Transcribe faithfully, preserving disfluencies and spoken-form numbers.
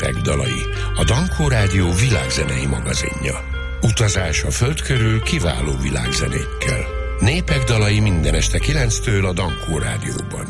Népek dalai, a Dankó Rádió világzenei magazinja. Utazás a föld körül kiváló világzenékkel. Népek dalai minden este kilenctől a Dankó Rádióban.